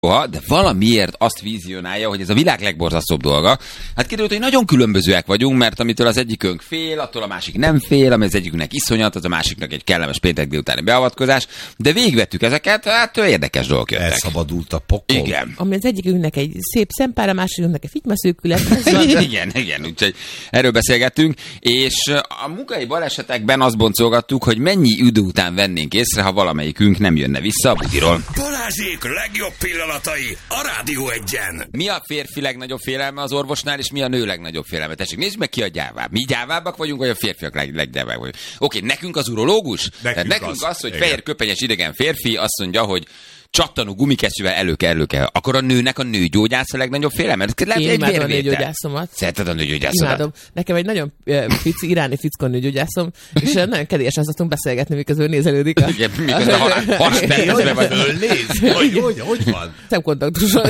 de valamiért azt vizionálja, hogy ez a világ legborzasztóbb dolga. Hát kiderült, hogy nagyon különbözőek vagyunk, mert amitől az egyikünk fél, attól a másik nem fél, ami az egyikünknek iszonyat, az a másiknak egy kellemes péntek délutáni beavatkozás, de végigvettük ezeket, hát érdekes dolgok jöttek. Elszabadult a pokol. Igen. Ami az egyikünknek egy szép szempár, a másikünknek egy fitymaszőkület. Igen, úgyhogy erről beszélgettünk, és a munkai balesetekben azt boncolgattuk, hogy mennyi idő után vennénk észre, ha valamelyikünk nem jönne vissza a budiról. Balázsék legjobb pillanatai a Rádió Egyen. Mi a férfi legnagyobb félelme az orvosnál, és mi a nő legnagyobb félelme? Tessék, nézzük meg, ki a gyávább. Mi gyávábbak vagyunk, vagy a férfiak leggyávábbak vagyunk? Oké, nekünk az urológus? Nekünk az, hogy fehér köpenyes idegen férfi azt mondja, hogy csattanó gumikesztyűvel elő kell. Akkor a nőnek a nőgyógyász a legnagyobb félelme? Én imádom a nőgyógyászomat. Szereted a nőgyógyászodat? Imádom. Nekem egy nagyon iráni fickó nőgyógyászom, és nagyon kedélyesen szoktunk beszélgetni, miközben nézelődik. Igen, miközben haspercezve vagy. Nézd, hogy van? Szemkontaktuson.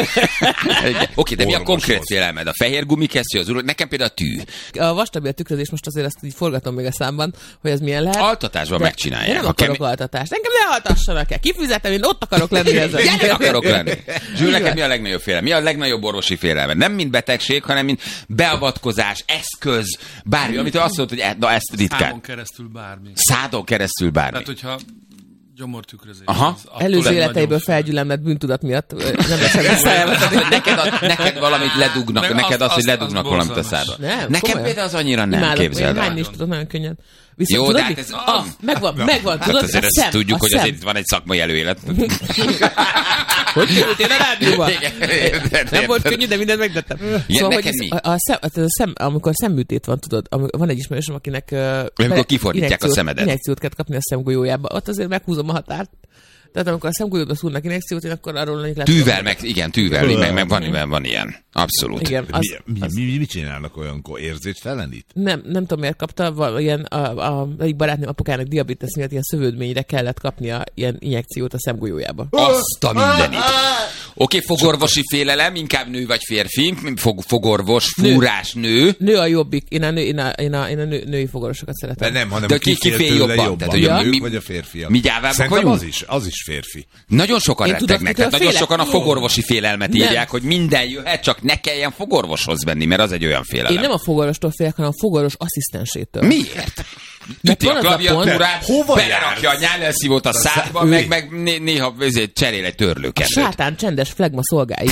Oké, de mi a konkrét félelmed? A fehér gumikesztyű, az urológus? Nekem például a tű. A vastabi a tükrözés, most azért ezt így forgatom még a számban, hogy ez milyen lehet. Altatásban megcsinálják. Én nem akarok altatást. Engem ne altassanak el. Kifizetem, én ott akarok lenni ezzel. Gyerek akarok lenni. Zsül, neked mi a legnagyobb félelme? Mi a legnagyobb orvosi félelme? Nem mint betegség, hanem mint beavatkozás, eszköz, bármi, amitől azt mondod, hogy na ezt ritkán. Szádon keresztül bármi. Tehát, hogyha gyomortükrözés. Aha. Előző életeiből felgyülemlett bűntudat miatt nem leszem visszajelvetni. Neked valamit ledugnak, neked az, hogy ledugnak valamit a szádba. Nekem például az annyira nem, képzeld el. Hány is tudok nagyon könnyen. Jó, de hát ez... Megvan, tudod, hát azért ezt tudjuk, hogy azért van egy szakmai előélet. Hogy én a rádióban? Nem volt könnyű, de mindent megtettem. Szóval, hogy amikor szemműtét van, tudod, van egy ismerősöm, akinek amikor kifordítják a szemedet. Injekciót kell kapni a szemgolyójába, ott azért meghúzom a határt. Tehát amikor a szemgolyóba szúrnak injekciót, én akkor arról lehet... Tűvel, meg van ilyen. Abszolút. Igen, mit csinálnak olyankor? Érzéstelenít? Nem tudom, miért kapta. Ilyen egyik barátnőm apukának diabetes miatt ilyen szövődményre kellett kapnia ilyen injekciót a szemgolyójába. Azt a mindenit. Oké, fogorvosi félelem, inkább nő vagy férfi? Fogorvos, fúrás, nő. Nő a jobbik. Én a női fogorvosokat szeretem. De nem, hanem de ki fél jobban? Tehát, hogy a nők vagy a férfiak? Mi gyávábbak vagyunk? Az is férfi. Nagyon sokan rettegnek, tehát nagyon sokan a fogorvosi félelmet írják, hogy minden jöhet, csak ne kelljen fogorvoshoz menni, mert az egy olyan félelem. Én nem a fogorvostól félek, hanem a fogorvos asszisztensétől. Miért? Üti a klaviatúrát, belerakja a nyálelszívót a szádba, meg néha cserél egy törlőkendőt. A sátán csendes flegma szolgái.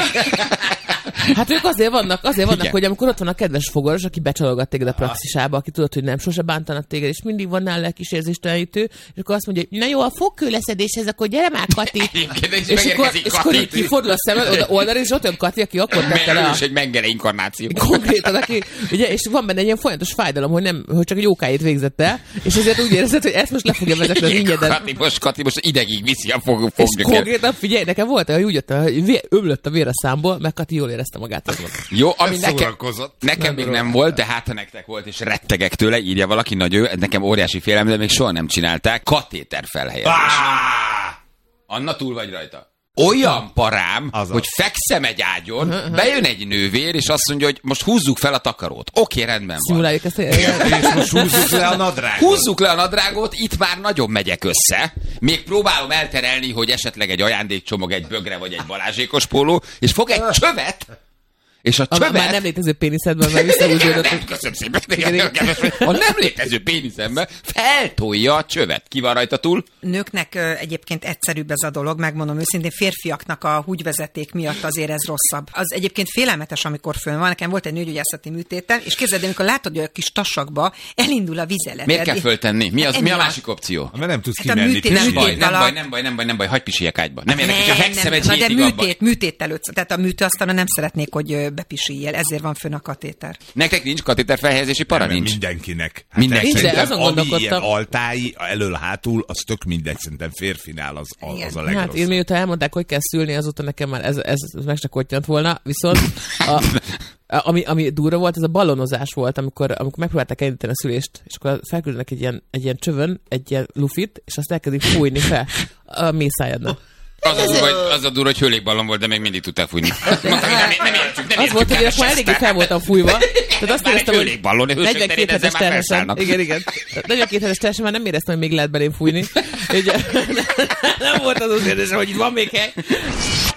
Hát ők azért vannak, hogy amikor ott van a kedves fogorvos, aki becsalogat téged a praxisába, aki tudod, hogy nem sose bántanak téged, és mindig van nála kis érzéstelenítő, és akkor azt mondja, hogy na jó, a fogkőleszedéshez, akkor gyere már, Kati. és akkor így kifordul a szemed oldalra, és ott jön Kati, aki akkor tette le a... egy mengele inkarnáció. Konkrétan, aki, ugye, és van benne egy ilyen folyamatos fájdalom, hogy csak egy jókájét végzett el, és ezért úgy érzed, hogy ezt most le fogja vezetni az ingyedet. Kati most idegig viszi a fogjuk. És konkrétan, figyelj, nekem volt, hogy úgy jöttem, hogy ömlött a vér a számból, meg Kati jól érezte magát. Jó, ami nekem még nem volt, de hát ha nektek volt, és rettegek tőle, írja valaki, nekem óriási félelem, de még soha nem csinálták. Katéter felhelyezés. Anna, túl vagy rajta. Olyan parám, hogy fekszem egy ágyon, bejön egy nővér, és azt mondja, hogy most húzzuk fel a takarót. Oké, rendben van. Szimuláljuk ezt. És most húzzuk le a nadrágot. Húzzuk le a nadrágot, itt már nagyon megyek össze. Még próbálom elterelni, hogy esetleg egy ajándékcsomag, egy bögre vagy egy balázsékos póló, és fog egy csövet, és a csövet... Már nem létező péniszedben, mert visszahúzódott. Nem, köszönöm szépen. A nem létező péniszemben feltolja a csövet. Ki van rajta túl? Nőknek egyébként egyszerűbb ez a dolog, megmondom őszintén, férfiaknak a húgyvezeték miatt azért ez rosszabb. Az egyébként félelmetes, amikor fönn van. Nekem volt egy nőgyógyászati műtétem, és képzeld, amikor látod, hogy a kis tasakba elindul a vizelet. Miért kell föltenni? Mi a másik opció? Mert nem tudsz kimenni. Nem baj, hagyj pisillyek ágyba. Nem érdekel, ha fekszem egy hétig abban. Műtét előtt. Tehát a műtőasztalra nem szeretnék, hogy bepisiljél, ezért van fönn a katéter. Nektek nincs katéter felhelyezési para? Nincs. Mindenkinek. Mindenkinek. Ami ilyen altái, elől-hátul, az tök mindegy, szerintem férfinál az a legrosszabb. Hát én miután elmondták, hogy kell szülni, azóta nekem már ez meg se kottyant volna, viszont ami durva volt, ez a ballonozás volt, amikor megpróbálták elindítani a szülést, és akkor felküldenek egy ilyen csövön, egy ilyen lufit, és azt elkezdik fújni fel a mészájadnak. Az a durva, hogy hőlékballon volt, de még mindig tudtál fújni. Nem értjük. Az volt, hogy akkor eléggé fel voltam fújva. Tehát azt éreztem, hogy 42 hetes terhesen. Igen. 42 hetes terhesen már nem éreztem, hogy még lehet belém fújni. Nem volt az érzés, hogy itt van még hely.